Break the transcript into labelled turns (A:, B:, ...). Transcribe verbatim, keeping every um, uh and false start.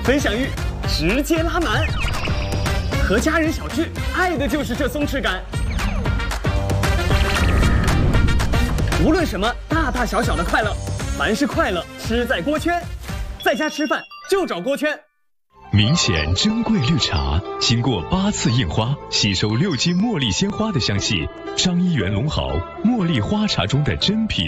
A: 分享欲直接拉满，和家人小聚，爱的就是这松弛感。无论什么大大小小的快乐，凡是快乐吃在锅圈，在家吃饭就找锅圈。
B: 明显珍贵绿茶，经过八次印花，吸收六斤茉莉鲜花的香气。张一元龙好茉莉花茶中的珍品。